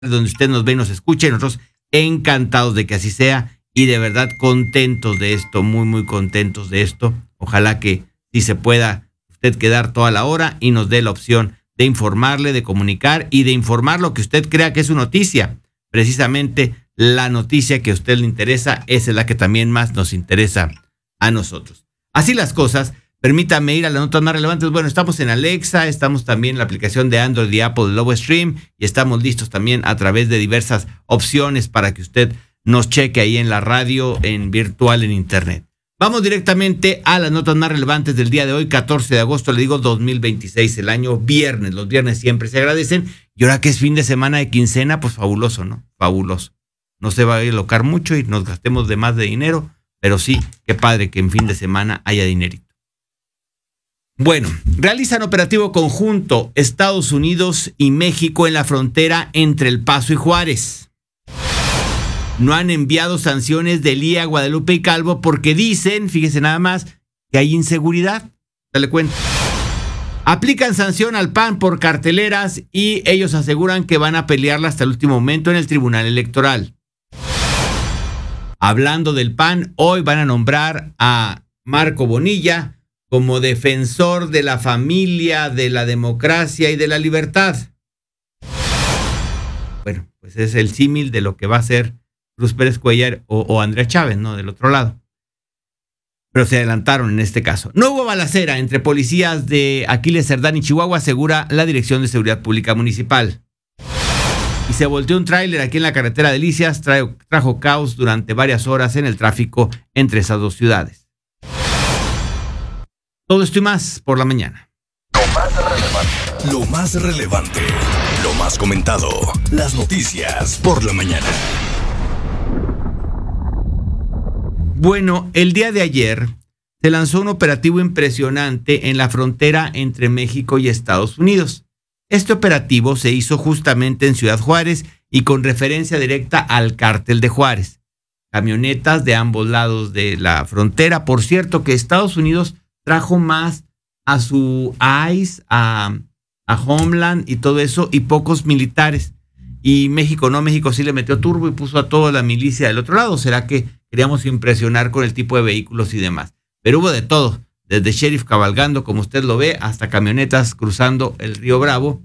donde usted nos ve y nos escucha, y nosotros encantados de que así sea y de verdad contentos de esto, muy, muy contentos de esto. Ojalá que sí se pueda usted quedar toda la hora y nos dé la opción de informarle, de comunicar y de informar lo que usted crea que es su noticia. Precisamente la noticia que a usted le interesa, esa es la que también más nos interesa a nosotros. Así las cosas. Permítame ir a las notas más relevantes. Bueno, estamos en Alexa, estamos también en la aplicación de Android y Apple, Low Stream, y estamos listos también a través de diversas opciones para que usted nos cheque ahí en la radio, en virtual, en internet. Vamos directamente a las notas más relevantes del día de hoy, 14 de agosto, le digo 2026, el año viernes. Los viernes siempre se agradecen. Y ahora que es fin de semana de quincena, pues fabuloso, ¿no? Fabuloso. No se va a alocar mucho y nos gastemos de más de dinero, pero sí, qué padre que en fin de semana haya dinerito. Bueno, realizan operativo conjunto Estados Unidos y México en la frontera entre El Paso y Juárez. No han enviado sanciones de Lía, Guadalupe y Calvo porque dicen, fíjese nada más, que hay inseguridad. Dale cuenta. Aplican sanción al PAN por carteleras y ellos aseguran que van a pelearla hasta el último momento en el Tribunal Electoral. Hablando del PAN, hoy van a nombrar a Marco Bonilla como defensor de la familia, de la democracia y de la libertad. Bueno, pues es el símil de lo que va a ser Cruz Pérez Cuellar o Andrea Chávez, ¿no? Del otro lado. Pero se adelantaron en este caso. No hubo balacera entre policías de Aquiles Cerdán y Chihuahua, asegura la Dirección de Seguridad Pública Municipal. Y se volteó un tráiler aquí en la carretera de Delicias, trajo caos durante varias horas en el tráfico entre esas dos ciudades. Todo esto y más por la mañana. Lo más relevante, lo más comentado, las noticias por la mañana. Bueno, el día de ayer se lanzó un operativo impresionante en la frontera entre México y Estados Unidos. Este operativo se hizo justamente en Ciudad Juárez y con referencia directa al Cártel de Juárez. Camionetas de ambos lados de la frontera. Por cierto, que Estados Unidos trajo más a su ICE, a Homeland y todo eso, y pocos militares. Y México no, México sí le metió turbo y puso a toda la milicia del otro lado. ¿Será que queríamos impresionar con el tipo de vehículos y demás? Pero hubo de todo, desde sheriff cabalgando, como usted lo ve, hasta camionetas cruzando el río Bravo,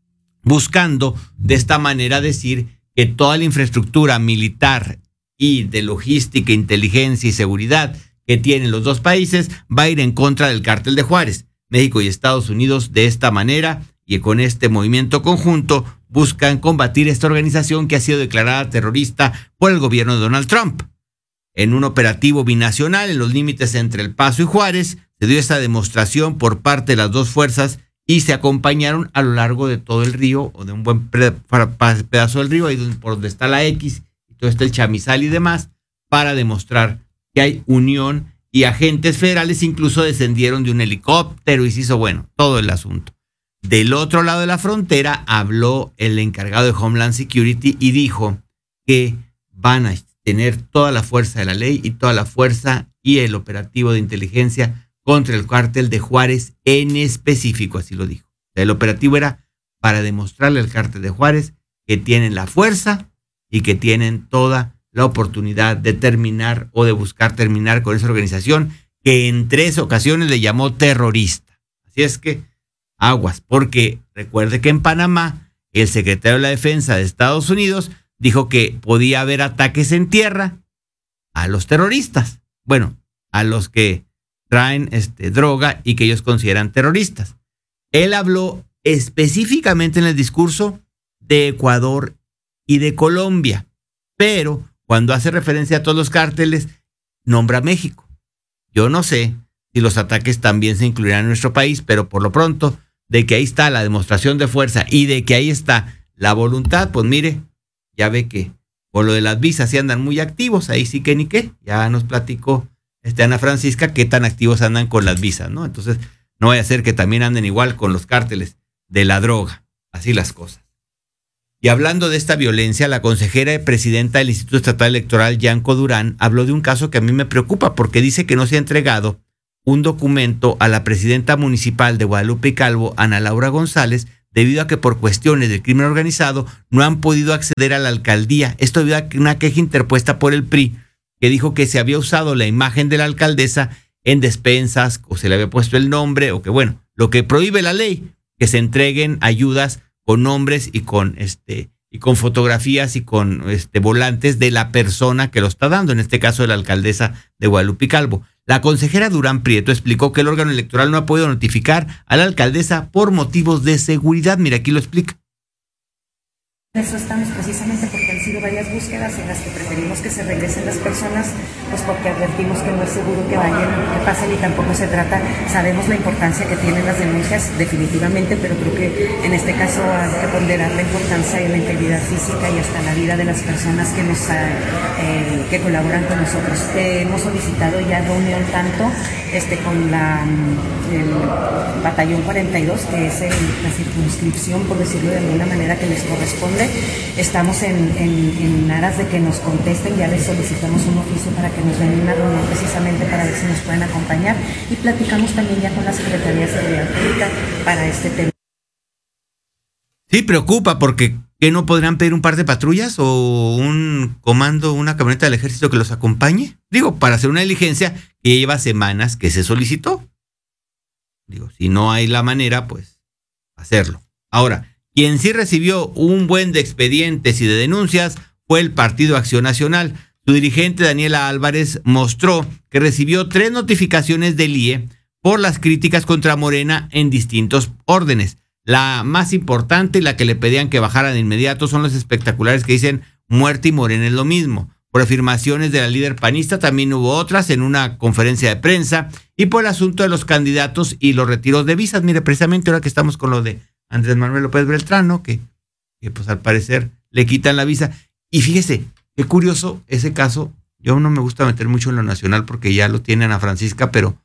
buscando de esta manera decir que toda la infraestructura militar y de logística, inteligencia y seguridad que tienen los dos países va a ir en contra del Cártel de Juárez. México y Estados Unidos de esta manera y con este movimiento conjunto buscan combatir esta organización que ha sido declarada terrorista por el gobierno de Donald Trump. En un operativo binacional en los límites entre El Paso y Juárez se dio esta demostración por parte de las dos fuerzas y se acompañaron a lo largo de todo el río o de un buen pedazo del río, ahí por donde está la X y todo está el Chamizal y demás, para demostrar que hay unión, y agentes federales incluso descendieron de un helicóptero y se hizo, bueno, todo el asunto. Del otro lado de la frontera habló el encargado de Homeland Security y dijo que van a tener toda la fuerza de la ley y toda la fuerza y el operativo de inteligencia contra el Cártel de Juárez en específico, así lo dijo. El operativo era para demostrarle al Cártel de Juárez que tienen la fuerza y que tienen toda la oportunidad de terminar o de buscar terminar con esa organización que en 3 ocasiones le llamó terrorista. Así es que aguas, porque recuerde que en Panamá el secretario de la Defensa de Estados Unidos dijo que podía haber ataques en tierra a los terroristas. Bueno, a los que traen droga y que ellos consideran terroristas. Él habló específicamente en el discurso de Ecuador y de Colombia, pero cuando hace referencia a todos los cárteles, nombra a México. Yo no sé si los ataques también se incluirán en nuestro país, pero por lo pronto, de que ahí está la demostración de fuerza y de que ahí está la voluntad, pues mire, ya ve que por lo de las visas sí andan muy activos, ahí sí que ni qué. Ya nos platicó Ana Francisca qué tan activos andan con las visas, ¿no? Entonces, no vaya a ser que también anden igual con los cárteles de la droga. Así las cosas. Y hablando de esta violencia, la consejera y presidenta del Instituto Estatal Electoral, Yanko Durán, habló de un caso que a mí me preocupa porque dice que no se ha entregado un documento a la presidenta municipal de Guadalupe y Calvo, Ana Laura González, debido a que por cuestiones del crimen organizado no han podido acceder a la alcaldía. Esto debido a una queja interpuesta por el PRI que dijo que se había usado la imagen de la alcaldesa en despensas o se le había puesto el nombre o que bueno, lo que prohíbe la ley, que se entreguen ayudas con nombres y con fotografías y con volantes de la persona que lo está dando, en este caso de la alcaldesa de Guadalupe Calvo. La consejera Durán Prieto explicó que el órgano electoral no ha podido notificar a la alcaldesa por motivos de seguridad. Mira, aquí lo explica. Eso estamos precisamente porque han sido varias búsquedas en las que preferimos que se regresen las personas, pues porque advertimos que no es seguro que vayan, que pasen y tampoco se trata, sabemos la importancia que tienen las denuncias definitivamente, pero creo que en este caso hay que ponderar la importancia de la integridad física y hasta la vida de las personas que colaboran con nosotros. Hemos solicitado ya reunión tanto con el batallón 42, que es la circunscripción, por decirlo de alguna manera, que les corresponde. Estamos en aras de que nos contesten, ya les solicitamos un oficio para que nos den una reunión precisamente para ver si nos pueden acompañar y platicamos también ya con la Secretaría de Seguridad Pública para este tema. Sí, preocupa porque ¿qué no podrían pedir un par de patrullas o un comando, una camioneta del ejército que los acompañe? Digo, para hacer una diligencia que lleva semanas que se solicitó. Digo, si no hay la manera, pues hacerlo. Ahora, quien sí recibió un buen de expedientes y de denuncias fue el Partido Acción Nacional. Su dirigente Daniela Álvarez mostró que recibió 3 notificaciones del IE por las críticas contra Morena en distintos órdenes. La más importante y la que le pedían que bajara de inmediato son los espectaculares que dicen muerte y Morena es lo mismo. Por afirmaciones de la líder panista también hubo otras en una conferencia de prensa y por el asunto de los candidatos y los retiros de visas. Mire, precisamente ahora que estamos con lo de Andrés Manuel López Beltrán, ¿no? Que pues al parecer le quitan la visa. Y fíjese, qué curioso ese caso. Yo no me gusta meter mucho en lo nacional porque ya lo tiene Ana Francisca, pero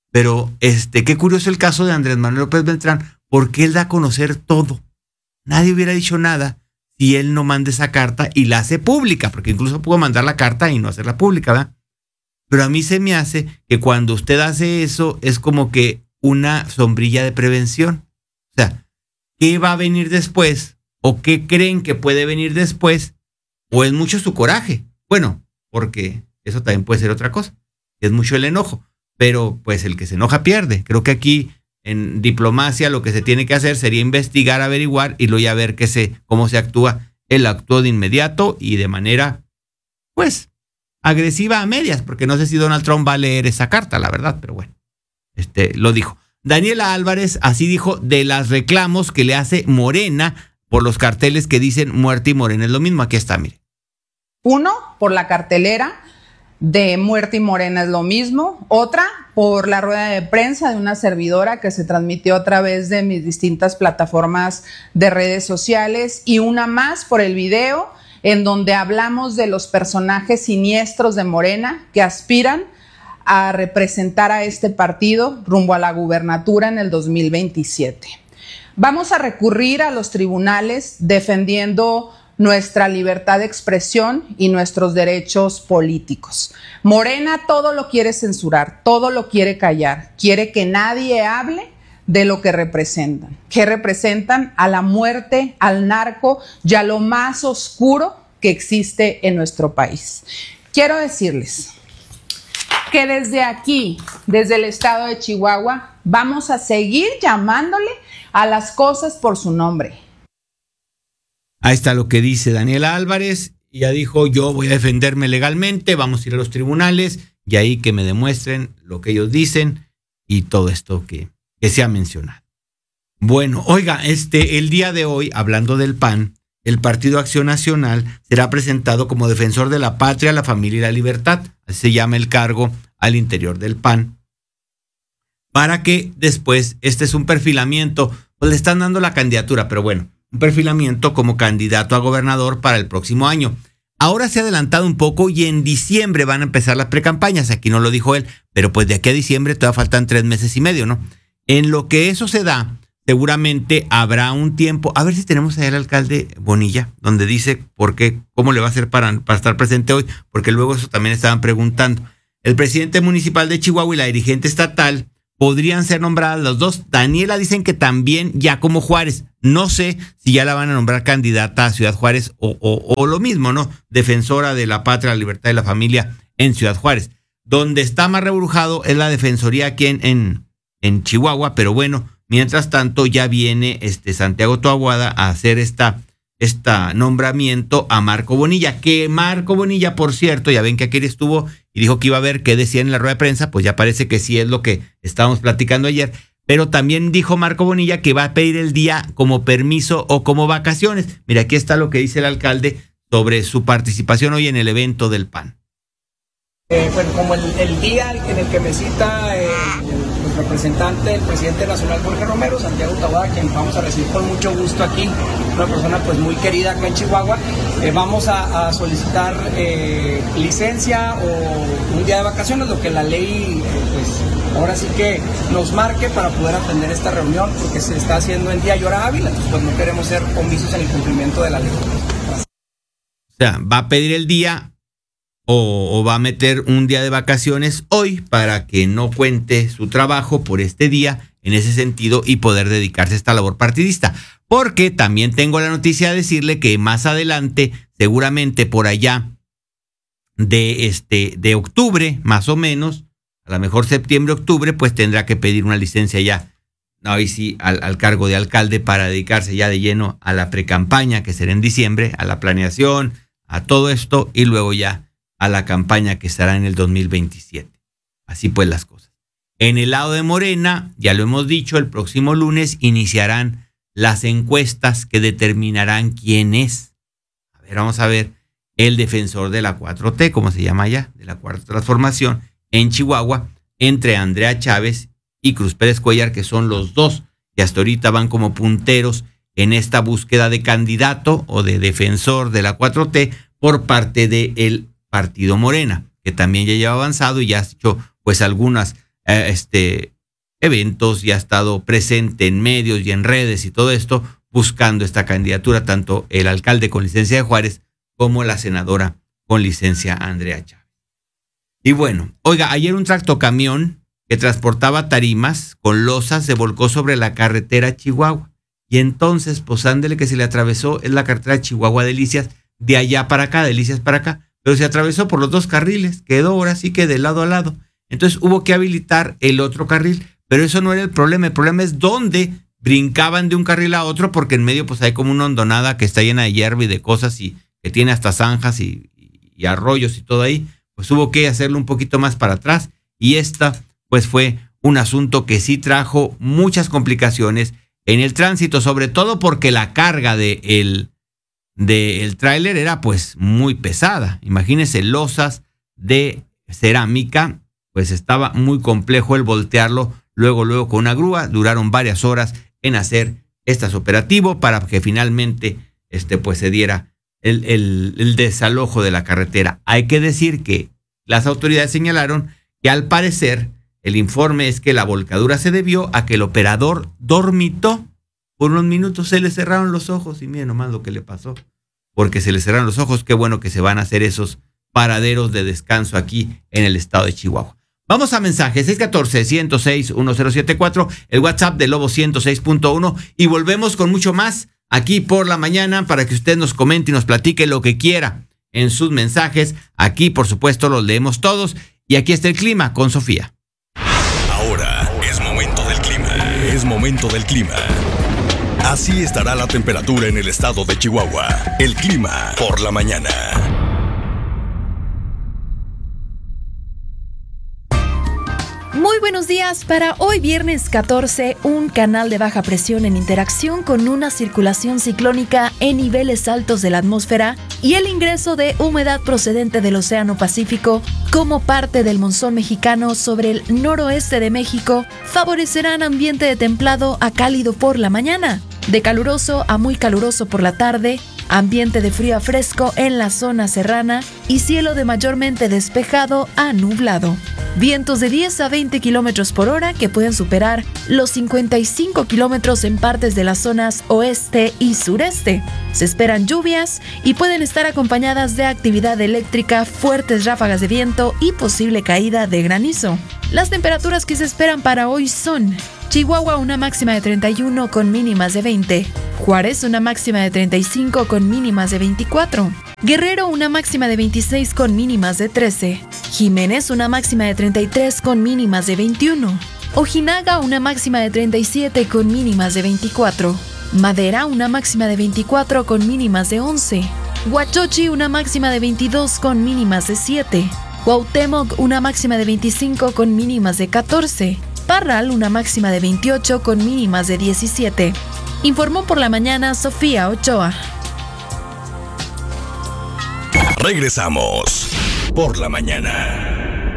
qué curioso el caso de Andrés Manuel López Beltrán, porque él da a conocer todo. Nadie hubiera dicho nada si él no manda esa carta y la hace pública, porque incluso pudo mandar la carta y no hacerla pública, ¿verdad? Pero a mí se me hace que cuando usted hace eso es como que una sombrilla de prevención. O sea, ¿qué va a venir después? ¿O qué creen que puede venir después? ¿O es mucho su coraje? Bueno, porque eso también puede ser otra cosa. Es mucho el enojo. Pero pues el que se enoja pierde. Creo que aquí en diplomacia lo que se tiene que hacer sería investigar, averiguar y luego ya ver cómo se actúa. Él actuó de inmediato y de manera, pues, agresiva a medias, porque no sé si Donald Trump va a leer esa carta, la verdad, pero bueno, lo dijo. Daniela Álvarez así dijo de los reclamos que le hace Morena por los carteles que dicen muerte y Morena es lo mismo. Aquí está, mire. Uno, por la cartelera de muerte y Morena es lo mismo. Otra, por la rueda de prensa de una servidora que se transmitió a través de mis distintas plataformas de redes sociales. Y una más por el video en donde hablamos de los personajes siniestros de Morena que aspiran a representar a este partido rumbo a la gubernatura en el 2027. Vamos a recurrir a los tribunales defendiendo nuestra libertad de expresión y nuestros derechos políticos. Morena todo lo quiere censurar, todo lo quiere callar, quiere que nadie hable de lo que representan. ¿Qué representan? A la muerte, al narco y a lo más oscuro que existe en nuestro país. Quiero decirles que desde aquí, desde el estado de Chihuahua, vamos a seguir llamándole a las cosas por su nombre. Ahí está lo que dice Daniela Álvarez. Ya dijo, yo voy a defenderme legalmente, vamos a ir a los tribunales y ahí que me demuestren lo que ellos dicen y todo esto que se ha mencionado. Bueno, oiga, el día de hoy, hablando del PAN, el Partido Acción Nacional será presentado como defensor de la patria, la familia y la libertad. Así se llama el cargo al interior del PAN. Para que después, este es un perfilamiento, pues le están dando la candidatura, pero bueno, un perfilamiento como candidato a gobernador para el próximo año. Ahora se ha adelantado un poco y en diciembre van a empezar las precampañas. Aquí no lo dijo él, pero pues de aquí a diciembre todavía faltan 3 meses y medio, ¿no? En lo que eso se da, seguramente habrá un tiempo. A ver si tenemos ahí al alcalde Bonilla, donde dice cómo le va a hacer para estar presente hoy, porque luego eso también estaban preguntando. El presidente municipal de Chihuahua y la dirigente estatal podrían ser nombradas los dos. Daniela dicen que también ya como Juárez. No sé si ya la van a nombrar candidata a Ciudad Juárez o lo mismo, ¿no? Defensora de la patria, la libertad y la familia en Ciudad Juárez. Donde está más rebrujado es la defensoría aquí en Chihuahua, pero bueno, mientras tanto ya viene Santiago Taboada a hacer esta nombramiento a Marco Bonilla, que Marco Bonilla, por cierto, ya ven que aquí estuvo y dijo que iba a ver qué decían en la rueda de prensa, pues ya parece que sí es lo que estábamos platicando ayer, pero también dijo Marco Bonilla que va a pedir el día como permiso o como vacaciones. Mira, aquí está lo que dice el alcalde sobre su participación hoy en el evento del PAN. Bueno, como el día en el que me cita el representante del presidente nacional Jorge Romero, Santiago Taboada, quien vamos a recibir con mucho gusto aquí, una persona pues muy querida acá en Chihuahua, vamos a solicitar licencia o un día de vacaciones, lo que la ley pues ahora sí que nos marque para poder atender esta reunión, porque se está haciendo en día y hora hábil, entonces pues no queremos ser omisos en el cumplimiento de la ley. O sea, va a pedir el día o va a meter un día de vacaciones hoy para que no cuente su trabajo por este día en ese sentido y poder dedicarse a esta labor partidista. Porque también tengo la noticia de decirle que más adelante, seguramente por allá de octubre, más o menos, a lo mejor septiembre, octubre, pues tendrá que pedir una licencia ya, ahí sí, al cargo de alcalde para dedicarse ya de lleno a la precampaña, que será en diciembre, a la planeación, a todo esto y luego ya a la campaña que estará en el 2027. Así pues las cosas. En el lado de Morena, ya lo hemos dicho, el próximo lunes iniciarán las encuestas que determinarán quién es. A ver, vamos a ver, el defensor de la 4T, como se llama ya, de la Cuarta Transformación, en Chihuahua, entre Andrea Chávez y Cruz Pérez Cuellar, que son los dos que hasta ahorita van como punteros en esta búsqueda de candidato o de defensor de la 4T por parte del Partido Morena, que también ya lleva avanzado y ya ha hecho pues algunos eventos, ya ha estado presente en medios y en redes y todo esto, buscando esta candidatura, tanto el alcalde con licencia de Juárez como la senadora con licencia Andrea Chávez. Y bueno, oiga, ayer un tractocamión que transportaba tarimas con losas se volcó sobre la carretera Chihuahua. Y entonces, pues ándele que se le atravesó, es la carretera Chihuahua Delicias, de allá para acá, Delicias para acá, pero se atravesó por los dos carriles, quedó ahora sí que de lado a lado. Entonces hubo que habilitar el otro carril, pero eso no era el problema es dónde brincaban de un carril a otro, porque en medio pues hay como una hondonada que está llena de hierba y de cosas y que tiene hasta zanjas y arroyos y todo ahí, pues hubo que hacerlo un poquito más para atrás y esta pues fue un asunto que sí trajo muchas complicaciones en el tránsito, sobre todo porque la carga del tráiler era pues muy pesada. Imagínense, losas de cerámica, pues estaba muy complejo el voltearlo luego con una grúa. Duraron varias horas en hacer este operativo para que finalmente pues se diera el desalojo de la carretera. Hay que decir que las autoridades señalaron que al parecer el informe es que la volcadura se debió a que el operador dormitó por unos minutos, se le cerraron los ojos y miren nomás lo que le pasó. Porque se le cerraron los ojos, qué bueno que se van a hacer esos paraderos de descanso aquí en el estado de Chihuahua. Vamos a mensajes, 614-106-1074, el WhatsApp de Lobo 106.1 y volvemos con mucho más aquí por la mañana para que usted nos comente y nos platique lo que quiera en sus mensajes. Aquí, por supuesto, los leemos todos y aquí está el clima con Sofía. Ahora es momento del clima. Es momento del clima. Así estará la temperatura en el estado de Chihuahua. El clima por la mañana. Muy buenos días. Para hoy viernes 14, un canal de baja presión en interacción con una circulación ciclónica en niveles altos de la atmósfera y el ingreso de humedad procedente del Océano Pacífico como parte del monzón mexicano sobre el noroeste de México favorecerán ambiente de templado a cálido por la mañana, de caluroso a muy caluroso por la tarde ambiente de frío a fresco en la zona serrana y cielo de mayormente despejado a nublado. Vientos de 10 a 20 kilómetros por hora que pueden superar los 55 kilómetros en partes de las zonas oeste y sureste. Se esperan lluvias y pueden estar acompañadas de actividad eléctrica, fuertes ráfagas de viento y posible caída de granizo. Las temperaturas que se esperan para hoy son: Chihuahua una máxima de 31 con mínimas de 20, Juárez una máxima de 35 con mínimas de 24, Guerrero una máxima de 26 con mínimas de 13, Jiménez una máxima de 33 con mínimas de 21, Ojinaga una máxima de 37 con mínimas de 24, Madera una máxima de 24 con mínimas de 11, Huachochi una máxima de 22 con mínimas de 7, Cuauhtémoc una máxima de 25 con mínimas de 14, Parral una máxima de 28 con mínimas de 17. Informó por la mañana Sofía Ochoa. Regresamos por la mañana.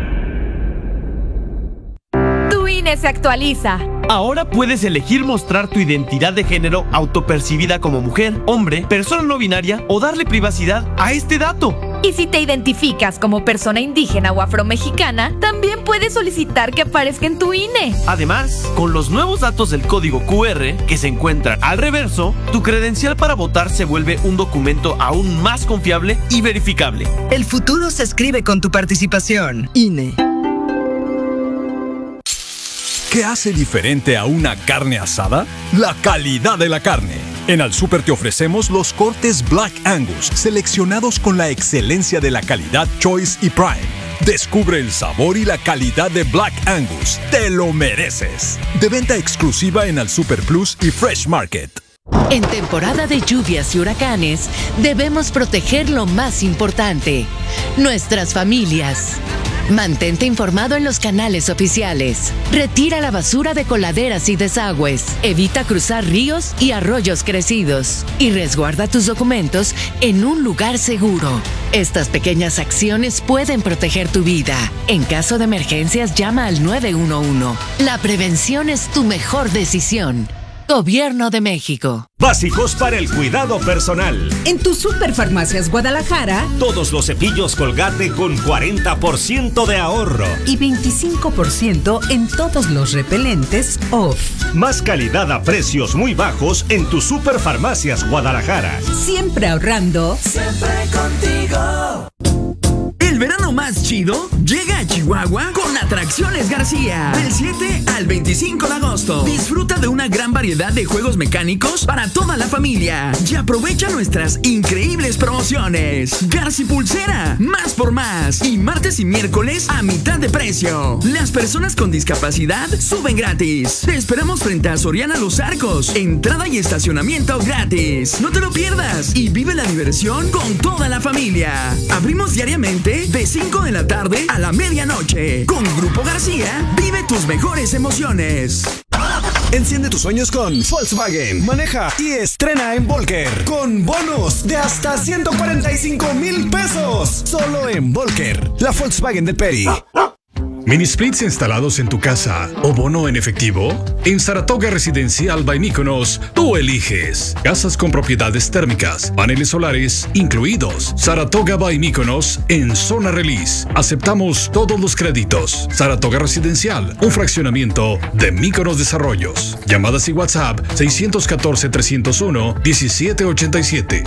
Tu INE se actualiza. Ahora puedes elegir mostrar tu identidad de género autopercibida como mujer, hombre, persona no binaria o darle privacidad a este dato. Y si te identificas como persona indígena o afromexicana, también puedes solicitar que aparezca en tu INE. Además, con los nuevos datos del código QR que se encuentran al reverso, tu credencial para votar se vuelve un documento aún más confiable y verificable. El futuro se escribe con tu participación. INE. ¿Qué hace diferente a una carne asada? La calidad de la carne. En Al Súper te ofrecemos los cortes Black Angus, seleccionados con la excelencia de la calidad Choice y Prime. Descubre el sabor y la calidad de Black Angus. ¡Te lo mereces! De venta exclusiva en Al Súper Plus y Fresh Market. En temporada de lluvias y huracanes, debemos proteger lo más importante: nuestras familias. Mantente informado en los canales oficiales. Retira la basura de coladeras y desagües. Evita cruzar ríos y arroyos crecidos. Y resguarda tus documentos en un lugar seguro. Estas pequeñas acciones pueden proteger tu vida. En caso de emergencias, llama al 911. La prevención es tu mejor decisión. Gobierno de México. Básicos para el cuidado personal. En tu Superfarmacias Guadalajara, todos los cepillos Colgate con 40% de ahorro. Y 25% en todos los repelentes off. Más calidad a precios muy bajos en tu Superfarmacias Guadalajara. Siempre ahorrando. Siempre contigo. El verano más chido llega a Chihuahua con Atracciones García. Del 7 al 25 de agosto. Disfruta de una gran variedad de juegos mecánicos para toda la familia. Y aprovecha nuestras increíbles promociones. Garci Pulsera, más por más. Y martes y miércoles a mitad de precio. Las personas con discapacidad suben gratis. Te esperamos frente a Soriana Los Arcos. Entrada y estacionamiento gratis. No te lo pierdas y vive la diversión con toda la familia. Abrimos diariamente de 5 de la tarde a la medianoche. Con Grupo García, vive tus mejores emociones. Enciende tus sueños con Volkswagen. Maneja y estrena en Volker con bonos de hasta 145,000 pesos. Solo en Volker, la Volkswagen del Peri. ¿Mini splits instalados en tu casa o bono en efectivo? En Saratoga Residencial by Mykonos, tú eliges. Casas con propiedades térmicas, paneles solares incluidos. Saratoga by Mykonos en zona release. Aceptamos todos los créditos. Saratoga Residencial, un fraccionamiento de Mykonos Desarrollos. Llamadas y WhatsApp 614-301-1787.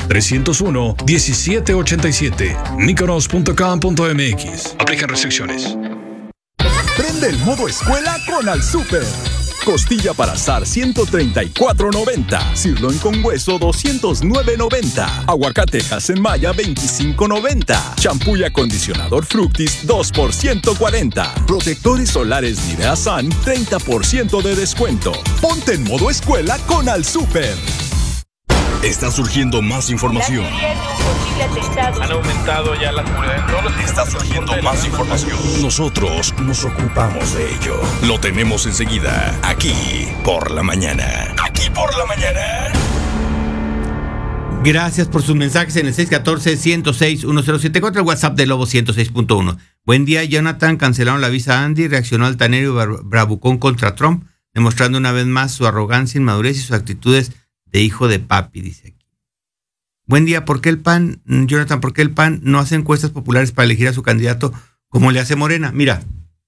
301-1787. mykonos.com.mx. Aplican restricciones. Prende el modo escuela con Al Súper. Costilla para asar 134.90. Sirloin con hueso 209.90. Aguacatejas en malla 25.90. Champú y acondicionador Fructis 2 por 140. Protectores solares Nivea Sun 30% de descuento. Ponte en modo escuela con Al Súper. Está surgiendo más información. Han aumentado ya la seguridad en todos los... Está surgiendo más información. Nosotros nos ocupamos de ello. Lo tenemos enseguida, aquí por la mañana. Aquí por la mañana. Gracias por sus mensajes en el 614-106-1074, el WhatsApp de Lobo 106.1. Buen día, Jonathan. Cancelaron la visa a Andy, reaccionó altanero y bravucón contra Trump, demostrando una vez más su arrogancia, inmadurez y sus actitudes de hijo de papi, dice aquí. buen día, ¿por qué el PAN, Jonathan, por qué el PAN no hace encuestas populares para elegir a su candidato como le hace Morena? Mira,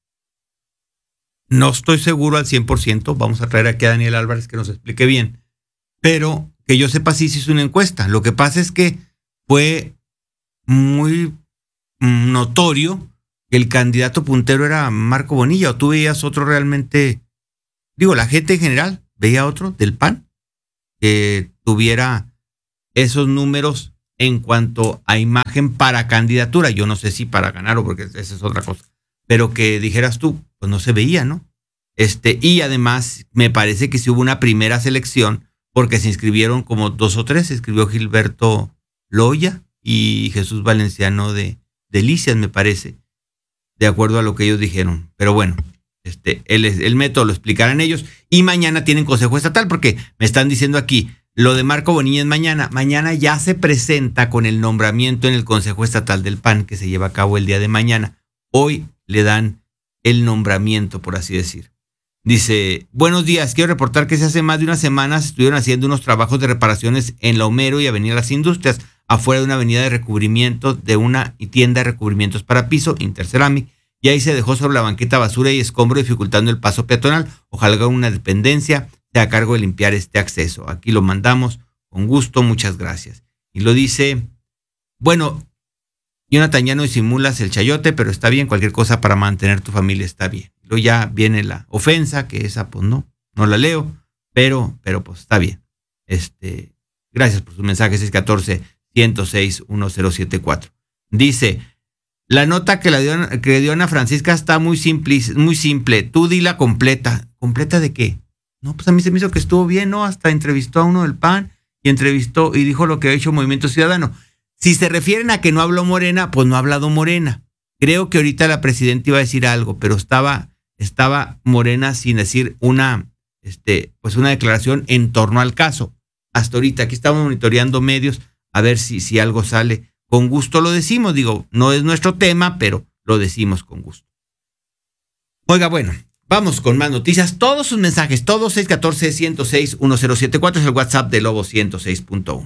no estoy seguro al 100%, vamos a traer aquí a Daniel Álvarez que nos explique bien, pero que yo sepa sí se hizo una encuesta. Lo que pasa es que fue muy notorio que el candidato puntero era Marco Bonilla, o tú veías otro realmente, digo, la gente en general veía otro del PAN que tuviera esos números en cuanto a imagen para candidatura. Yo no sé si para ganar o porque esa es otra cosa, pero que dijeras tú, pues no se veía, ¿no? Y además me parece que sí hubo una primera selección porque se inscribieron como 2 o 3, se inscribió Gilberto Loya y Jesús Valenciano de Delicias, me parece, de acuerdo a lo que ellos dijeron. Pero bueno, el método lo explicarán ellos y mañana tienen consejo estatal porque me están diciendo aquí, lo de Marco Bonilla es mañana. Mañana ya se presenta con el nombramiento en el Consejo Estatal del PAN que se lleva a cabo el día de mañana. Hoy le dan el nombramiento, por así decir. Dice, buenos días, quiero reportar que hace más de unas semanas estuvieron haciendo unos trabajos de reparaciones en La Homero y Avenida Las Industrias, afuera de una avenida de recubrimiento de una tienda de recubrimientos para piso, Interceramic, y ahí se dejó sobre la banqueta basura y escombro dificultando el paso peatonal. Ojalá una dependencia sea a cargo de limpiar este acceso. Aquí lo mandamos con gusto, muchas gracias. Y lo dice, bueno, Jonathan, ya no disimulas el chayote, pero está bien, cualquier cosa para mantener tu familia está bien. Luego ya viene la ofensa, que esa pues no la leo, pero pues está bien. Gracias por sus mensajes, 614-106-1074. Dice, la nota que le dio Ana Francisca está muy simple. Tú dila completa. ¿Completa de qué? No, pues a mí se me hizo que estuvo bien, ¿no? Hasta entrevistó a uno del PAN y dijo lo que ha hecho Movimiento Ciudadano. Si se refieren a que no habló Morena, pues no ha hablado Morena. Creo que ahorita la presidenta iba a decir algo, pero estaba Morena sin decir una declaración en torno al caso. Hasta ahorita, aquí estamos monitoreando medios a ver si algo sale. Con gusto lo decimos, digo, no es nuestro tema, pero lo decimos con gusto. Oiga, bueno, vamos con más noticias. Todos sus mensajes, todos 614-106-1074 es el WhatsApp de Lobo 106.1.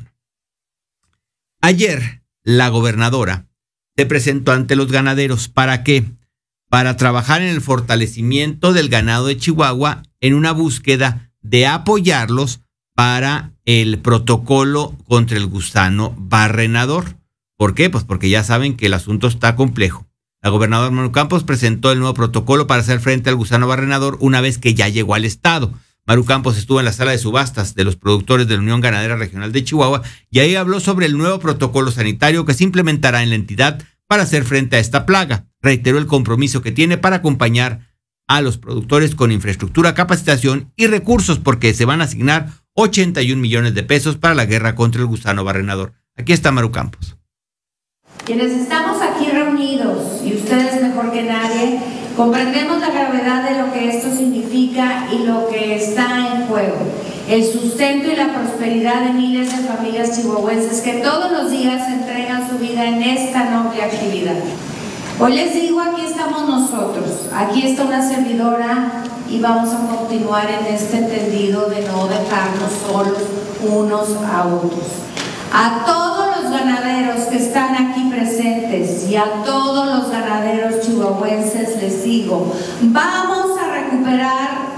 Ayer, la gobernadora se presentó ante los ganaderos. ¿Para qué? Para trabajar en el fortalecimiento del ganado de Chihuahua en una búsqueda de apoyarlos para el protocolo contra el gusano barrenador. ¿Por qué? Pues porque ya saben que el asunto está complejo. La gobernadora Maru Campos presentó el nuevo protocolo para hacer frente al gusano barrenador una vez que ya llegó al estado. Maru Campos estuvo en la sala de subastas de los productores de la Unión Ganadera Regional de Chihuahua y ahí habló sobre el nuevo protocolo sanitario que se implementará en la entidad para hacer frente a esta plaga. Reiteró el compromiso que tiene para acompañar a los productores con infraestructura, capacitación y recursos porque se van a asignar 81 millones de pesos para la guerra contra el gusano barrenador. Aquí está Maru Campos. Quienes estamos aquí reunidos, y ustedes mejor que nadie, comprendemos la gravedad de lo que esto significa y lo que está en juego. El sustento y la prosperidad de miles de familias chihuahuenses que todos los días entregan su vida en esta noble actividad. Hoy les digo, aquí estamos nosotros, aquí está una servidora y vamos a continuar en este entendido de no dejarnos solos unos a otros. A todos los ganaderos que están aquí presentes y a todos los ganaderos chihuahuenses les digo, nos vamos a recuperar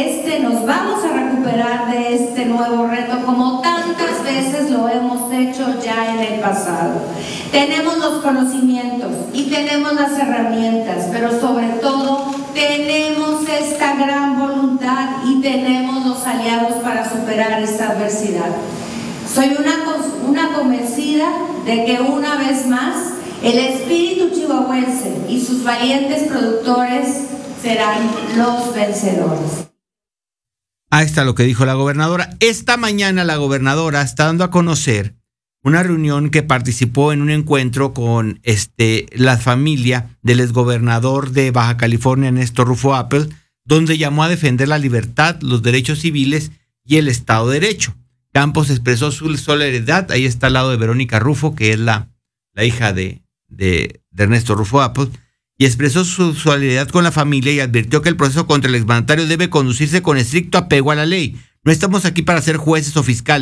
de este nuevo reto como tantas veces lo hemos hecho ya en el pasado. Tenemos los conocimientos y tenemos las herramientas, pero sobre todo tenemos esta gran voluntad y tenemos los aliados para superar esta adversidad. Soy una convencida de que una vez más el espíritu chihuahuense y sus valientes productores serán los vencedores. Ahí está lo que dijo la gobernadora. Esta mañana la gobernadora está dando a conocer una reunión que participó en un encuentro con la familia del exgobernador de Baja California, Néstor Rufo Apple, donde llamó a defender la libertad, los derechos civiles y el Estado de Derecho. Campos expresó su solidaridad, ahí está al lado de Verónica Rufo, que es la hija de Ernesto Rufo Apple, y expresó su solidaridad con la familia y advirtió que el proceso contra el exmandatario debe conducirse con estricto apego a la ley. No estamos aquí para ser jueces o fiscales.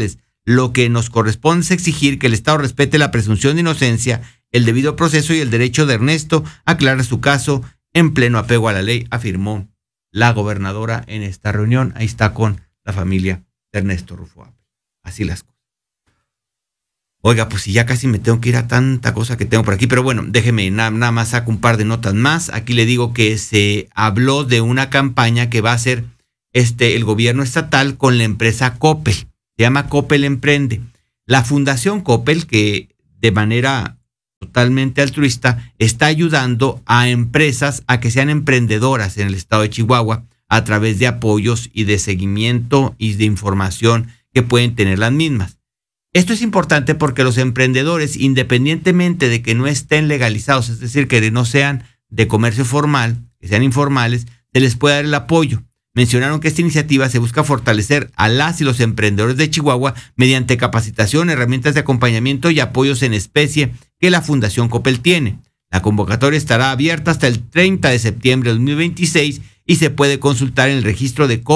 lo que nos corresponde es exigir que el Estado respete la presunción de inocencia, el debido proceso y el derecho de Ernesto a aclarar su caso en pleno apego a la ley, afirmó la gobernadora en esta reunión. Ahí está con la familia de Ernesto Rufo Apple. Así las cosas. Oiga, pues si ya casi me tengo que ir a tanta cosa que tengo por aquí, pero bueno, déjeme, nada más saco un par de notas más. Aquí le digo que se habló de una campaña que va a hacer el gobierno estatal con la empresa Coppel. Se llama Coppel Emprende. La Fundación Coppel, que de manera totalmente altruista está ayudando a empresas a que sean emprendedoras en el estado de Chihuahua a través de apoyos y de seguimiento y de información que pueden tener las mismas. Esto es importante porque los emprendedores, independientemente de que no estén legalizados, es decir, que no sean de comercio formal, que sean informales, se les puede dar el apoyo. Mencionaron que esta iniciativa se busca fortalecer a las y los emprendedores de Chihuahua mediante capacitación, herramientas de acompañamiento y apoyos en especie que la Fundación Coppel tiene. La convocatoria estará abierta hasta el 30 de septiembre de 2026 y se puede consultar en el registro de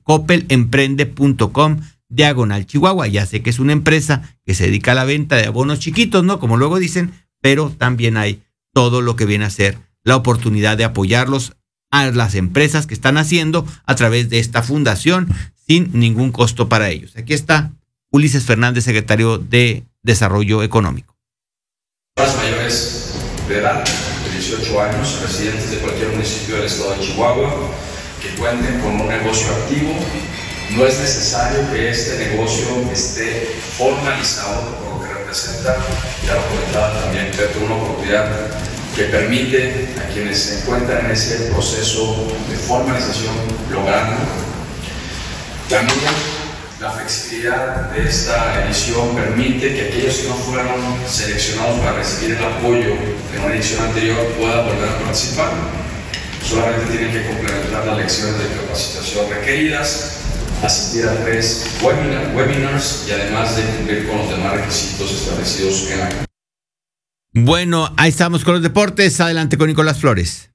coppelemprende.com/Chihuahua. Ya sé que es una empresa que se dedica a la venta de abonos chiquitos, ¿no? Como luego dicen, pero también hay todo lo que viene a ser la oportunidad de apoyarlos a las empresas que están haciendo a través de esta fundación sin ningún costo para ellos. Aquí está Ulises Fernández, secretario de Desarrollo Económico. Las mayores de edad, de 18 años, residentes de cualquier municipio del estado de Chihuahua, que cuenten con un negocio activo. No es necesario que este negocio esté formalizado por lo que representa, ya lo comentaba también Pepe, una oportunidad que permite a quienes se encuentran en ese proceso de formalización lograrlo. También la flexibilidad de esta edición permite que aquellos que no fueron seleccionados para recibir el apoyo en una edición anterior puedan volver a participar. Solamente tienen que complementar las lecciones de capacitación requeridas, asistir a 3 webinars y además de cumplir con los demás requisitos establecidos en la. Bueno, ahí estamos con los deportes. Adelante con Nicolás Flores.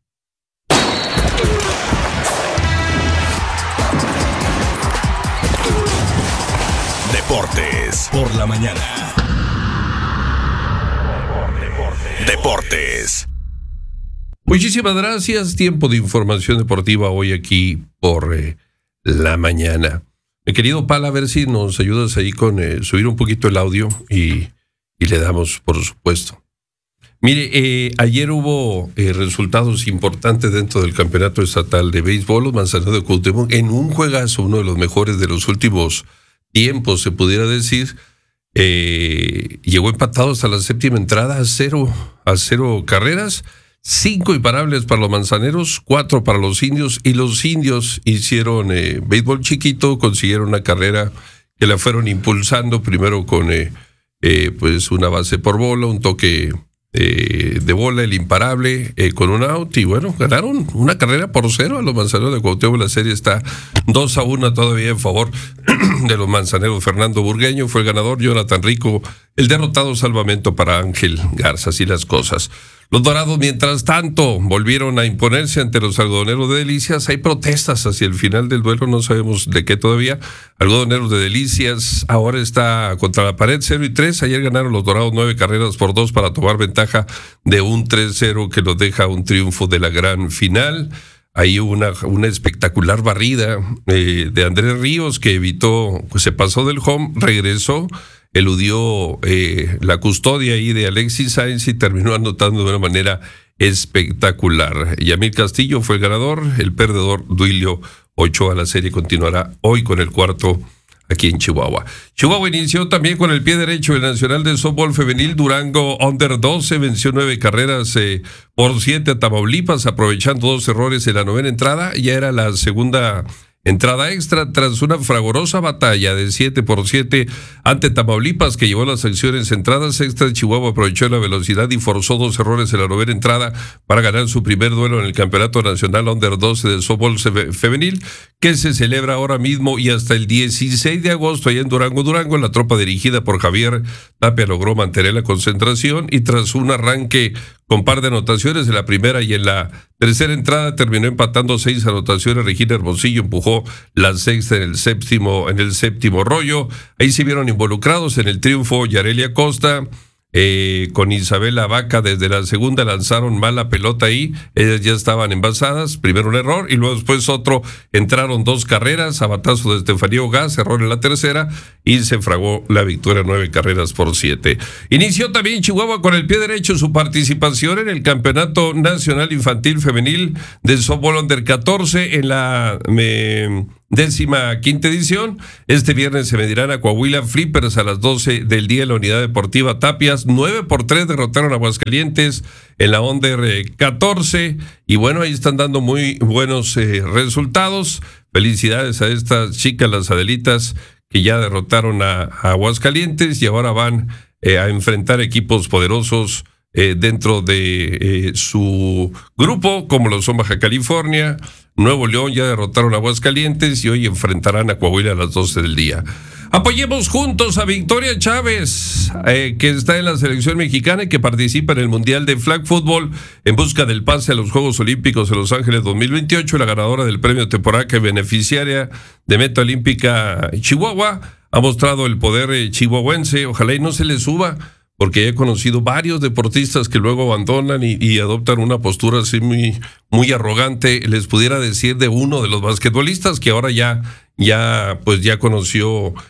Deportes por la mañana. Deportes. Muchísimas gracias. Tiempo de información deportiva hoy aquí por la mañana. Mi querido Pala, a ver si nos ayudas ahí con subir un poquito el audio y le damos, por supuesto. Mire, ayer hubo resultados importantes dentro del campeonato estatal de béisbol. Los Manzaneros de Cuauhtémoc, en un juegazo, uno de los mejores de los últimos tiempos, se pudiera decir, llegó empatado hasta la séptima entrada a 0 carreras, 5 imparables para los Manzaneros, 4 para los Indios, y los Indios hicieron béisbol chiquito, consiguieron una carrera que la fueron impulsando primero con pues una base por bola, un toque de bola, el imparable, con un out, y bueno, ganaron una carrera por 0 a los Manzaneros de Cuauhtémoc. La serie está 2-1 todavía en favor de los Manzaneros. Fernando Burgueño fue el ganador, Jonathan Rico el derrotado, salvamento para Ángel Garza. Así las cosas. Los Dorados, mientras tanto, volvieron a imponerse ante los Algodoneros de Delicias. Hay protestas hacia el final del duelo, no sabemos de qué todavía. Algodoneros de Delicias ahora está contra la pared, 0-3. Ayer ganaron los Dorados 9 carreras por 2 para tomar ventaja de un 3-0 que los deja un triunfo de la gran final. Ahí hubo una espectacular barrida de Andrés Ríos, que evitó, pues se pasó del home, regresó, eludió la custodia ahí de Alexis Sainz y terminó anotando de una manera espectacular. Yamil Castillo fue el ganador, el perdedor Duilio Ochoa. La serie continuará hoy con el cuarto aquí en Chihuahua. Chihuahua inició también con el pie derecho el Nacional de Softball Femenil. Durango Under 12 venció 9 carreras por 7 a Tamaulipas, aprovechando 2 errores en la novena entrada. Ya era la segunda entrada extra tras una fragorosa batalla de 7-7 ante Tamaulipas, que llevó las acciones entradas extra. Chihuahua aprovechó la velocidad y forzó 2 errores en la novena entrada para ganar su primer duelo en el Campeonato Nacional Under 12 del softball femenil, que se celebra ahora mismo y hasta el 16 de agosto allá en Durango. La tropa dirigida por Javier Tapia logró mantener la concentración y tras un arranque con par de anotaciones en la primera y en la tercera entrada terminó empatando 6 anotaciones. Regina Hermosillo empujó la sexta en el séptimo rollo. Ahí se vieron involucrados en el triunfo Yarelia Costa, con Isabela Vaca desde la segunda lanzaron mal la pelota ahí, ellas ya estaban envasadas, primero un error y luego después otro, entraron 2 carreras, a batazo de Estefanía Ugaz, error en la tercera y se fragó la victoria 9-7. Inició también Chihuahua con el pie derecho su participación en el Campeonato Nacional Infantil Femenil de Softball Under 14 en la 15ª edición. Este viernes se medirán a Coahuila Flippers a las 12 del día en la Unidad Deportiva Tapias. 9-3 derrotaron a Aguascalientes en la Under 14. Y bueno, ahí están dando muy buenos resultados. Felicidades a estas chicas, las Adelitas, que ya derrotaron a Aguascalientes y ahora van a enfrentar equipos poderosos dentro de su grupo, como lo son Baja California, Nuevo León, ya derrotaron a Aguascalientes y hoy enfrentarán a Coahuila a las 12 del día. Apoyemos juntos a Victoria Chávez, que está en la selección mexicana y que participa en el Mundial de Flag Football en busca del pase a los Juegos Olímpicos de Los Ángeles 2028, la ganadora del premio Temporaca y beneficiaria de Meta Olímpica Chihuahua. Ha mostrado el poder chihuahuense, ojalá y no se le suba, porque he conocido varios deportistas que luego abandonan y adoptan una postura así muy arrogante. Les pudiera decir de uno de los basquetbolistas que ahora ya conoció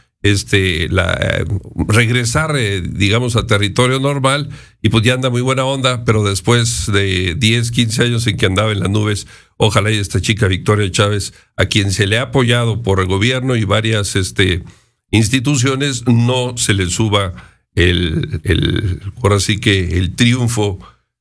regresar, digamos, a territorio normal y pues ya anda muy buena onda, pero después de 10, 15 años en que andaba en las nubes, ojalá y esta chica Victoria Chávez, a quien se le ha apoyado por el gobierno y varias instituciones, no se le suba ahora sí que el triunfo,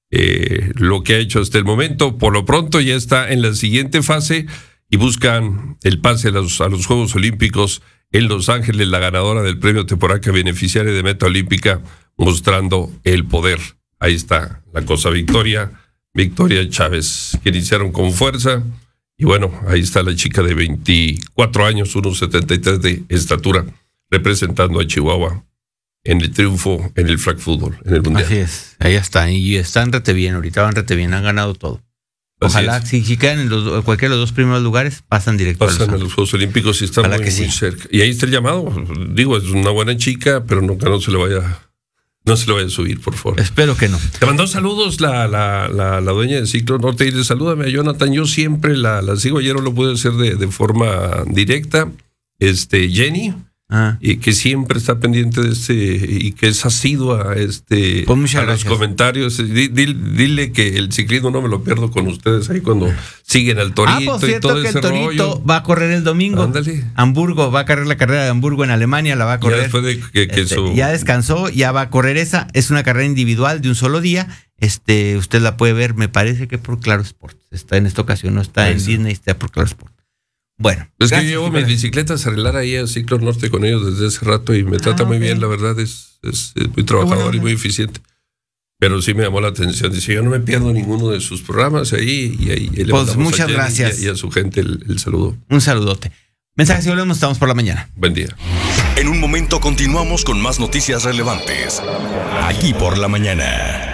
lo que ha hecho hasta el momento. Por lo pronto ya está en la siguiente fase y buscan el pase a los Juegos Olímpicos en Los Ángeles, la ganadora del premio Temporaca beneficiaria de Meta Olímpica, mostrando el poder. Ahí está la cosa, Victoria Chávez, que iniciaron con fuerza. Y bueno, ahí está la chica de 24 años, 1.73 de estatura, representando a Chihuahua en el triunfo en el flag football, en el mundial. Así es, ahí están, y están rete bien, ahorita van rete bien, han ganado todo. Ojalá, si quedan en cualquiera de los 2 primeros lugares, pasan directo a los Juegos Olímpicos y están muy cerca. Y ahí está el llamado, digo, es una buena chica, pero nunca no se le vaya a subir, por favor. Espero que no. Te mandó saludos la dueña de Ciclo Norte y le salúdame a Jonathan, yo siempre la sigo, ayer no lo pude hacer de forma directa, Jenny, y que siempre está pendiente de y que es asidua pues a los comentarios. Dile que el ciclismo no me lo pierdo con ustedes ahí cuando siguen al Torito por cierto, y todo que ese el Torito rollo. Va a correr el domingo. Ándale. Hamburgo, va a correr la carrera de Hamburgo en Alemania, la va a correr. Ya después de que ya descansó, ya va a correr esa. Es una carrera individual de un solo día. Usted la puede ver, me parece que por Claro Sport. Está en esta ocasión, no está en Disney, está por Claro Sport. Bueno. Es que yo llevo mis bicicletas a arreglar ahí a Ciclo Norte con ellos desde hace rato y me trata muy bien, la verdad, es muy trabajador y muy eficiente. Pero sí me llamó la atención. Dice, yo no me pierdo ninguno de sus programas ahí. Y ahí le pues muchas gracias. Y a su gente el saludo. Un saludote. Mensajes y volvemos, estamos por la mañana. Buen día. En un momento continuamos con más noticias relevantes. Aquí por la mañana.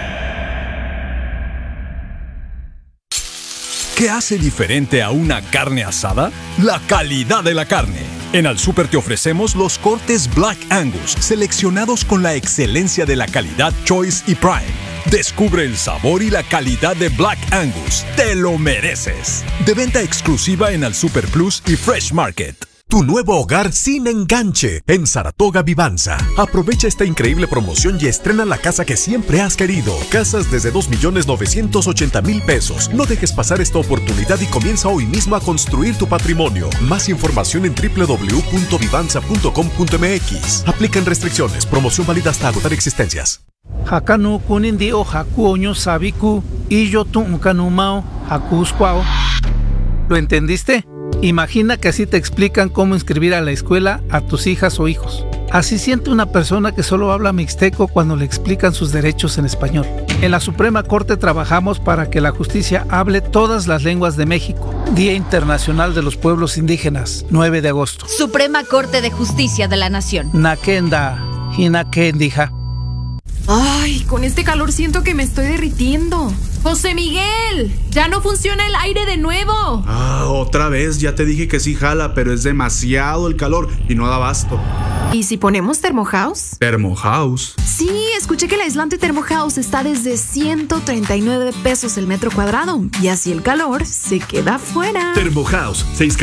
¿Qué hace diferente a una carne asada? La calidad de la carne. En Al Súper te ofrecemos los cortes Black Angus, seleccionados con la excelencia de la calidad Choice y Prime. Descubre el sabor y la calidad de Black Angus. ¡Te lo mereces! De venta exclusiva en Al Súper Plus y Fresh Market. Tu nuevo hogar sin enganche en Saratoga Vivanza. Aprovecha esta increíble promoción y estrena la casa que siempre has querido. Casas desde 2,980,000 pesos. No dejes pasar esta oportunidad y comienza hoy mismo a construir tu patrimonio. Más información en www.vivanza.com.mx. Aplican restricciones. Promoción válida hasta agotar existencias. Hakanu kunindi o hakuoño sabiku y yo tunkanumao hakusquao. ¿Lo entendiste? Imagina que así te explican cómo inscribir a la escuela a tus hijas o hijos. Así siente una persona que solo habla mixteco cuando le explican sus derechos en español. En la Suprema Corte trabajamos para que la justicia hable todas las lenguas de México. Día Internacional de los Pueblos Indígenas, 9 de agosto. Suprema Corte de Justicia de la Nación. Nakenda, Hinakendija. Ay, con este calor siento que me estoy derritiendo. ¡José Miguel! ¡Ya no funciona el aire de nuevo! Otra vez, ya te dije que sí jala, pero es demasiado el calor y no da abasto. ¿Y si ponemos Thermohouse? ¿Thermohouse? Sí, escuché que el aislante Thermohouse está desde 139 pesos el metro cuadrado. Y así el calor se queda fuera. Thermohouse,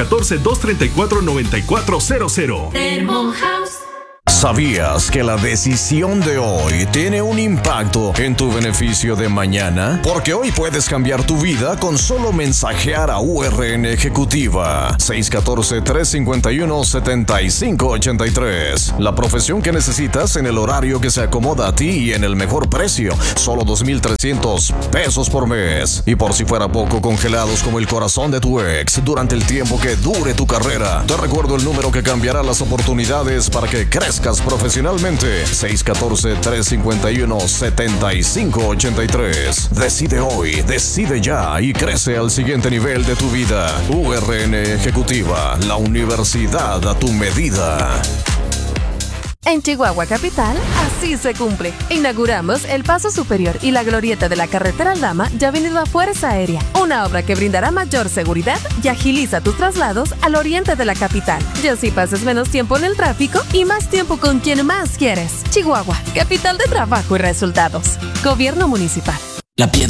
614-234-9400. Thermohouse. ¿Sabías que la decisión de hoy tiene un impacto en tu beneficio de mañana? Porque hoy puedes cambiar tu vida con solo mensajear a URN Ejecutiva 614-351-7583. La profesión que necesitas en el horario que se acomoda a ti y en el mejor precio. Solo 2,300 pesos por mes. Y por si fuera poco, congelados como el corazón de tu ex durante el tiempo que dure tu carrera. Te recuerdo el número que cambiará las oportunidades para que crezcas profesionalmente. 614-351-7583. Decide hoy, decide ya y crece al siguiente nivel de tu vida. URN Ejecutiva, la universidad a tu medida. En Chihuahua Capital, así se cumple. Inauguramos el Paso Superior y la glorieta de la carretera Aldama ya Avenida Fuerza Aérea, una obra que brindará mayor seguridad y agiliza tus traslados al oriente de la capital. Y así pases menos tiempo en el tráfico y más tiempo con quien más quieres. Chihuahua, capital de trabajo y resultados. Gobierno Municipal. La piedra